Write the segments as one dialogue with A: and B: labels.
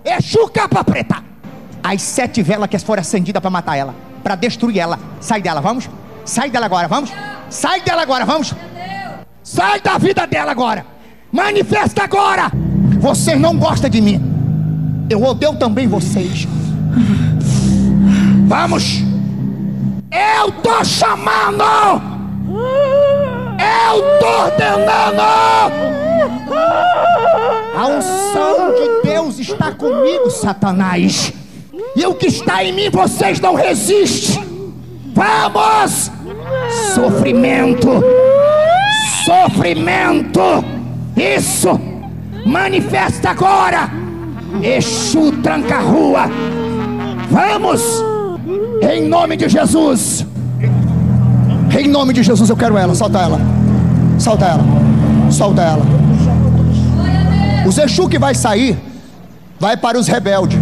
A: Exu capa preta. As 7 velas que foram acendidas para matar ela, para destruir ela. Sai dela, vamos. Sai dela agora, vamos. Sai dela agora, vamos. Sai da vida dela agora. Manifesta agora. Vocês não gostam de mim, eu odeio também vocês. Vamos. Eu tô chamando. Eu tô ordenando. A unção de Deus está comigo, Satanás. E o que está em mim vocês não resistem. Vamos. Sofrimento. Sofrimento. Isso. Manifesta agora. Exu tranca a rua. Vamos. Em nome de Jesus. Em nome de Jesus eu quero ela. Solta ela. Solta ela. Solta ela. Os Exu que vai sair, vai para os rebeldes.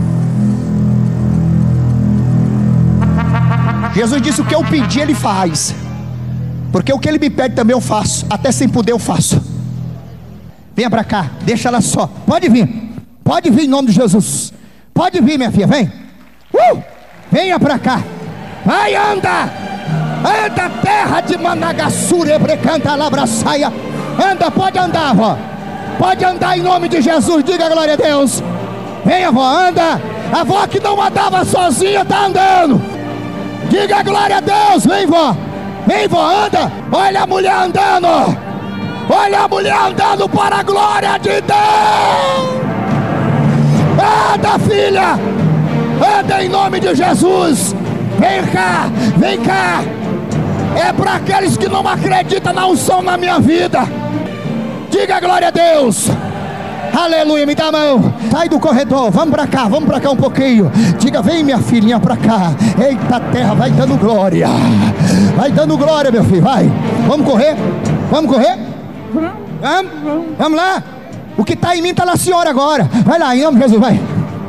A: Jesus disse: o que eu pedi ele faz, porque o que ele me pede também eu faço. Até sem poder eu faço. Venha para cá, deixa ela só. Pode vir em nome de Jesus. Pode vir, minha filha, vem. Venha para cá. Vai, anda. Anda, terra de Managassura, Ebrecanta, Labraçaia. Anda, pode andar, vó. Pode andar em nome de Jesus. Diga glória a Deus. Venha, vó, anda. A vó que não andava sozinha está andando. Diga glória a Deus. Vem, vó. Vem, vó, anda. Olha a mulher andando. Olha a mulher andando para a glória de Deus. Anda, filha. Anda em nome de Jesus. Vem cá, vem cá. É para aqueles que não acreditam na unção na minha vida. Diga glória a Deus. Aleluia, me dá a mão. Sai do corredor, vamos para cá um pouquinho. Diga, vem minha filhinha para cá. Eita terra, vai dando glória. Vai dando glória, meu filho, vai. Vamos correr? Vamos correr? Vamos lá. O que está em mim está na senhora agora. Vai lá, em nome de Jesus, vai.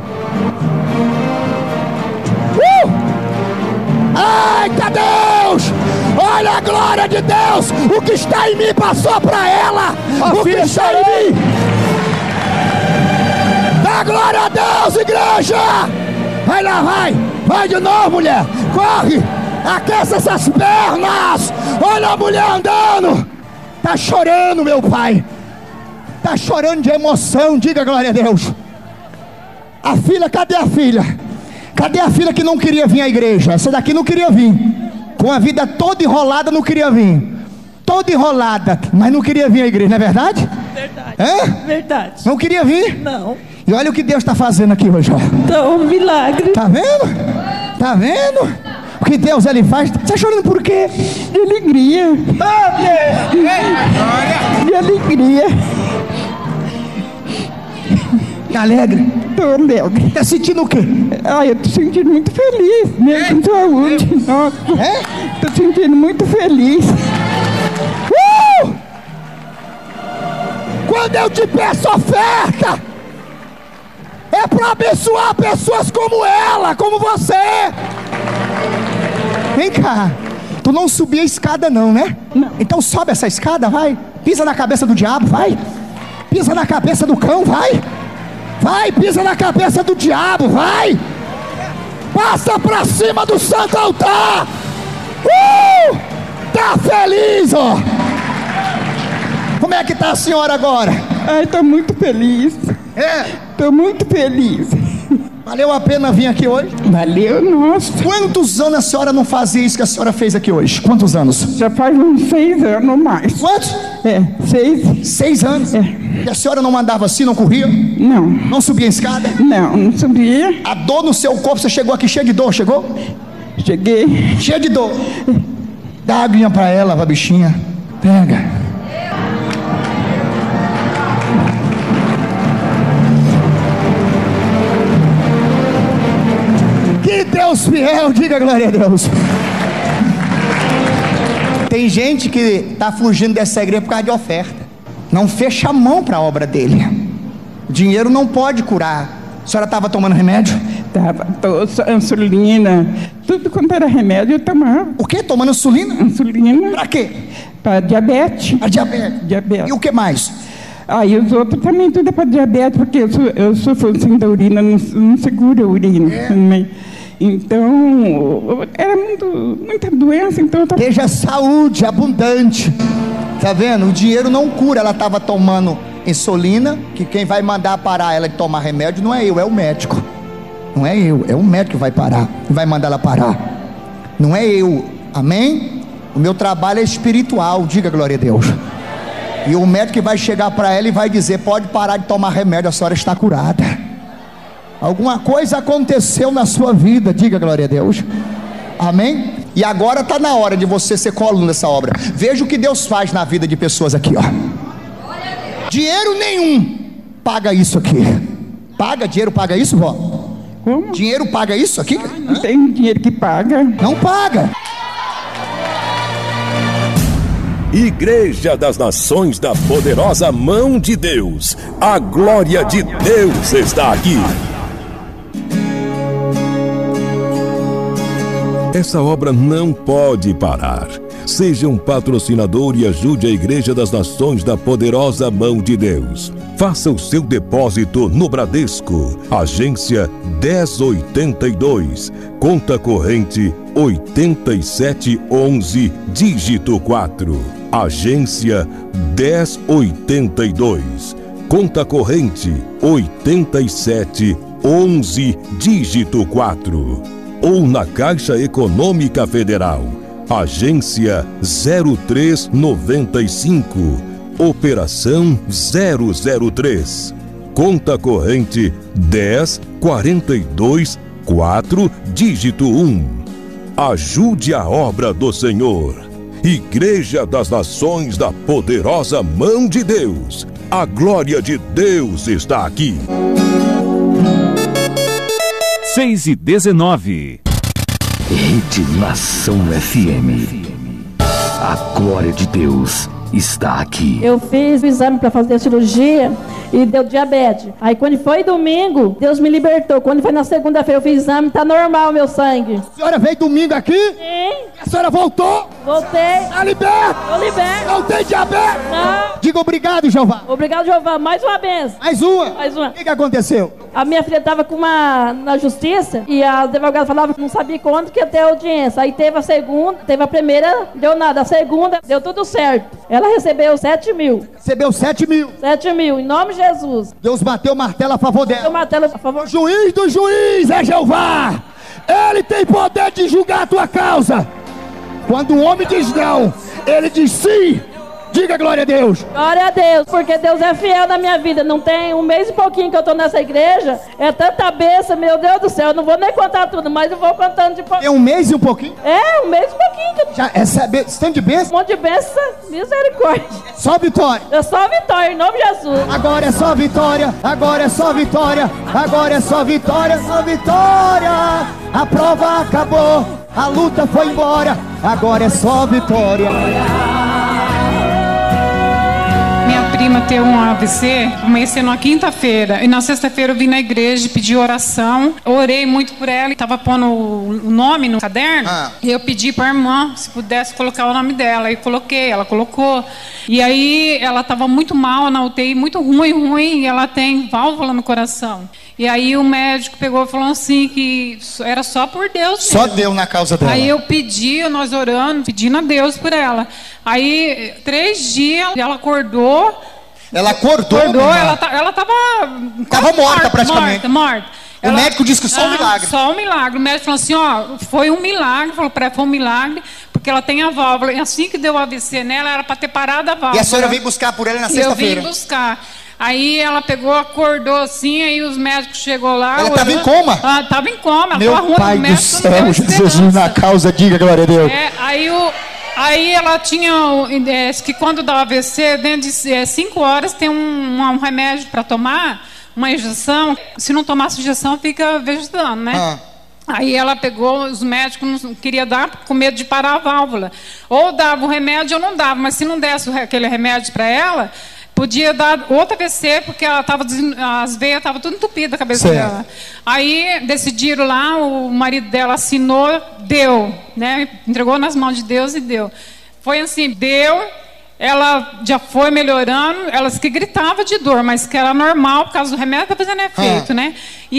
A: Eita Deus! Olha a glória de Deus! O que está em mim passou para ela! O que está em mim! Dá glória a Deus, igreja! Vai lá, vai! Vai de novo, mulher! Corre! Aqueça essas pernas! Olha a mulher andando! Tá chorando, meu pai! Tá chorando de emoção! Diga glória a Deus! A filha, cadê a filha? Cadê a filha que não queria vir à igreja? Essa daqui não queria vir. Com a vida toda enrolada não queria vir. Toda enrolada, mas não queria vir à igreja, não é verdade?
B: Verdade.
A: É?
B: Verdade.
A: Não queria vir?
B: Não.
A: E olha o que Deus está fazendo aqui hoje, ó.
B: Então, um milagre.
A: Tá vendo? Tá vendo? O que Deus ele faz? Você está chorando por quê?
B: De alegria. De alegria.
A: Tá alegre?
B: Tô alegre.
A: Tá sentindo o quê?
B: Eu tô sentindo muito feliz, mesmo com saúde. Nossa. Tô sentindo muito feliz.
A: Quando eu te peço oferta, é para abençoar pessoas como ela, como você. Vem cá. Tu não subiu a escada não, né?
B: Não.
A: Então sobe essa escada, vai. Pisa na cabeça do diabo, vai. Pisa na cabeça do cão, vai. Vai, pisa na cabeça do diabo, vai. Passa pra cima do santo altar. Tá feliz, ó. Como é que tá a senhora agora?
B: Tô muito feliz. Tô muito feliz.
A: Valeu a pena vir aqui hoje?
B: Valeu, nossa.
A: Quantos anos a senhora não fazia isso que a senhora fez aqui hoje? Quantos anos?
B: Já faz uns 6 anos ou mais.
A: Quantos?
B: 6.
A: 6 anos? E a senhora não andava assim, não corria?
B: Não.
A: Não subia a escada?
B: Não subia.
A: A dor no seu corpo, você chegou aqui cheio de dor, chegou?
B: Cheguei.
A: Cheio de dor. Dá a aguinha pra ela, pra bichinha. Pega. Que Deus fiel, diga glória a Deus. Tem gente que está fugindo dessa igreja por causa de oferta. Não fecha a mão para a obra dele. Dinheiro não pode curar. A senhora estava tomando remédio?
B: Tava, insulina. Tudo quanto era remédio eu tomava.
A: O quê? Tomando insulina?
B: Insulina.
A: Para quê?
B: Para diabetes.
A: Para diabetes.
B: Diabetes.
A: E o que mais?
B: Aí os outros também tudo é para diabetes, porque eu sou assim da urina, não seguro a urina também. Então, era muita doença, então eu tava...
A: Esteja saúde abundante. Tá vendo? O dinheiro não cura. Ela estava tomando insulina, que quem vai mandar parar ela de tomar remédio não é eu, é o médico. Não é eu, é o médico que vai parar, que vai mandar ela parar. Não é eu, amém? O meu trabalho é espiritual, diga glória a Deus. E o médico que vai chegar para ela e vai dizer: pode parar de tomar remédio, a senhora está curada. Alguma coisa aconteceu na sua vida, diga glória a Deus, amém? E agora está na hora de você ser coluna nessa obra. Veja o que Deus faz na vida de pessoas aqui, ó. Dinheiro nenhum paga isso aqui. Paga? Dinheiro paga isso, vó?
B: Como?
A: Dinheiro paga isso aqui?
B: Não tem dinheiro que paga.
A: Não paga.
C: Igreja das Nações da Poderosa Mão de Deus. A glória de Deus está aqui. Essa obra não pode parar. Seja um patrocinador e ajude a Igreja das Nações da Poderosa Mão de Deus. Faça o seu depósito no Bradesco, agência 1082, conta corrente 8711, dígito 4. Agência 1082, conta corrente 8711, dígito 4. Ou na Caixa Econômica Federal, agência 0395, operação 003, conta corrente 10424, dígito 1. Ajude a obra do Senhor. Igreja das Nações da Poderosa Mão de Deus. A glória de Deus está aqui.
D: 6:19.
E: Rede Nação FM. A glória de Deus está aqui.
F: Eu fiz o exame para fazer a cirurgia e deu diabetes. Aí quando foi domingo, Deus me libertou. Quando foi na segunda-feira eu fiz o exame, tá normal meu sangue.
A: A senhora veio domingo aqui?
F: Sim.
A: A senhora voltou?
F: Voltei.
A: Está liberta?
F: Tô liberto.
A: Não tem diabetes?
F: Não.
A: Diga obrigado, Jeová.
F: Obrigado, Jeová. Mais uma vez.
A: Mais uma?
F: Mais uma.
A: O que aconteceu?
F: A minha filha estava na justiça e a advogada falava que não sabia quando que ia ter audiência. Aí teve a segunda, teve a primeira, deu nada. A segunda, deu tudo certo. Ela recebeu 7 mil.
A: Recebeu 7 mil.
F: 7 mil, em nome de Jesus.
A: Deus bateu o martelo a favor dela.
F: Bateu o martelo a favor.
A: O juiz do juiz é Jeová. Ele tem poder de julgar a tua causa. Quando o homem diz não, ele diz sim. Diga glória a Deus.
F: Glória a Deus, porque Deus é fiel na minha vida. Não tem um mês e pouquinho que eu estou nessa igreja. É tanta bênção, meu Deus do céu. Eu não vou nem contar tudo, mas eu vou contando de pouquinho.
A: Tem um mês e um pouquinho?
F: É, um mês e pouquinho.
A: Já recebe tanto de bênção?
F: Um monte de bênção, misericórdia.
A: Só vitória.
F: É só vitória, em nome de Jesus.
A: Agora é só vitória. Agora é só vitória. Agora é só vitória. Só vitória. A prova acabou. A luta foi embora. Agora é só vitória.
G: Minha prima teve um AVC, amanheceu na quinta-feira. E na sexta-feira eu vim na igreja, pedi oração. Eu orei muito por ela e estava pondo o nome no caderno. E eu pedi para a irmã se pudesse colocar o nome dela. E coloquei, ela colocou. E aí ela estava muito mal na UTI, muito ruim. E ela tem válvula no coração. E aí o médico pegou e falou assim que era só por Deus mesmo.
A: Só Deus na causa dela.
G: Aí eu pedi, nós orando, pedindo a Deus por ela. Aí 3 dias ela acordou.
A: Ela acordou?
G: Ela estava
A: morta praticamente.
G: Morta.
A: O médico disse que só um milagre.
G: Só um milagre. O médico falou assim, ó, foi um milagre. Falou para ela, foi um milagre, porque ela tem a válvula. E assim que deu o AVC nela, era para ter parado a válvula.
A: E a senhora veio buscar por ela na sexta-feira?
G: Eu vim buscar. Aí ela pegou, acordou assim, aí os médicos chegou lá.
A: Ela estava em coma?
G: Estava em coma.
A: Meu Pai do céu, Jesus na causa, diga glória a Deus.
G: Aí ela tinha, que quando dá o AVC, dentro de 5 horas tem um remédio para tomar, uma injeção. Se não tomasse injeção, fica vegetando, né? Aí ela pegou, os médicos não queriam dar com medo de parar a válvula. Ou dava o remédio ou não dava, mas se não desse aquele remédio para ela, podia dar outra AVC, porque ela as veias estavam tudo entupidas, a cabeça dela. Aí decidiram lá, o marido dela assinou, deu, né? Entregou nas mãos de Deus e deu. Foi assim, deu, ela já foi melhorando, elas que gritava de dor, mas que era normal por causa do remédio, tá fazendo efeito, né?